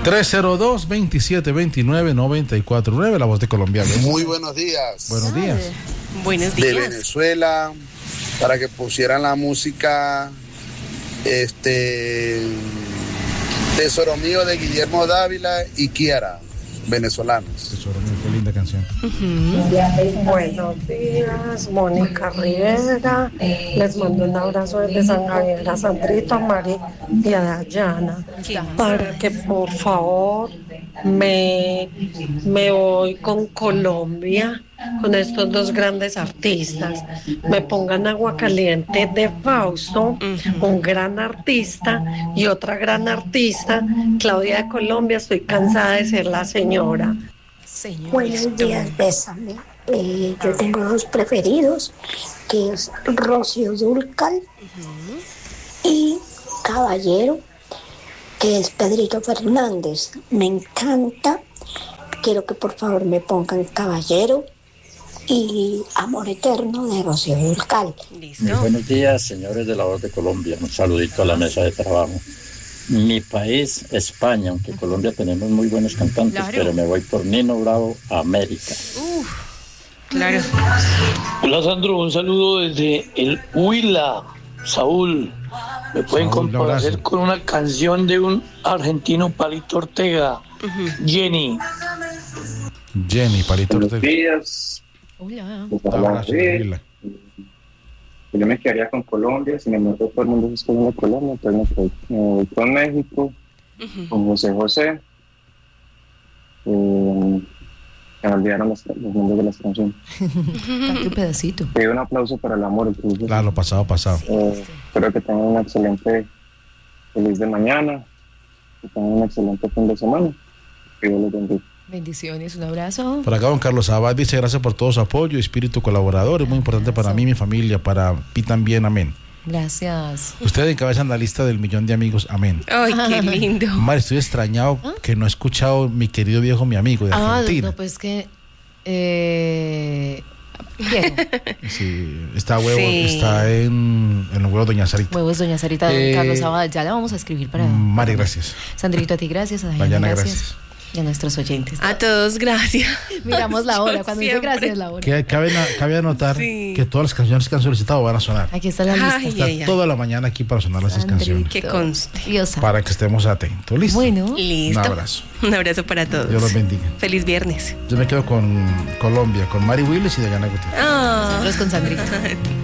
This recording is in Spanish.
302-2729-949, la voz de Colombia. Muy buenos días. Buenos días. Buenos días. De Venezuela, para que pusieran la música Tesoro Mío de Guillermo Dávila y Kiara, venezolanos. Tesoro Mío, qué linda canción. Buenos días, Mónica Rivera. Les mando un abrazo desde San Javier a Sandrito, a Mari y a Dayana. Para que por favor me voy con Colombia, con estos dos grandes artistas. Me pongan Agua Caliente de Fausto, un gran artista, y otra gran artista, Claudia de Colombia, Estoy cansada de ser la señora. Buenos días, Bésame. Yo tengo dos preferidos, que es Rocío Dúrcal y Caballero, que es Pedrito Fernández. Me encanta. Quiero que por favor me pongan Caballero y Amor Eterno de Rocío Dúrcal. Muy buenos días, señores de la Voz de Colombia. Un saludito a la mesa de trabajo. Mi país, España, aunque en Colombia tenemos muy buenos cantantes, pero me voy por Nino Bravo, América. Claro. Hola, Sandro, un saludo desde el Huila, Saúl. Me pueden complacer con una canción de un argentino, Palito Ortega, Jenny. Palito Ortega. Buenos días. Hola. Yo me quedaría con Colombia, sin embargo todo el mundo es con Colombia, entonces me voy con México, con José José. Me olvidaron los nombres de las canciones. Un pedacito. Pido un aplauso para el amor. Claro, pasado. Espero que tengan un excelente feliz de mañana, que tengan un excelente fin de semana. Que Dios los bendiga. Bendiciones, un abrazo. Por acá don Carlos Abad dice: gracias por todo su apoyo, espíritu colaborador, es muy importante para mí y mi familia, para mí también, amén. Gracias. Ustedes encabezan la lista del 1.000.000 de amigos, amén. Ay, qué lindo. Mari, estoy extrañado que no he escuchado mi querido viejo, mi amigo de Argentina. No, pues que sí, está en el huevo Doña Sarita. Huevos Doña Sarita, Carlos Abad, ya la vamos a escribir para Mari, gracias. Sandrito, a ti gracias, a Dayana, gracias. Y a nuestros oyentes. A todos, gracias. Miramos la hora, cuando dice gracias, la hora. Cabe anotar que todas las canciones que han solicitado van a sonar. Aquí está la lista. Está toda la mañana aquí para sonar esas canciones. Que conste. Para que estemos atentos. ¿Listo? Bueno. Listo. Un abrazo. Un abrazo para todos. Dios los bendiga. Feliz viernes. Yo me quedo con Colombia, con Mari Willis y Dayana Gutiérrez. Nosotros con Sandrito.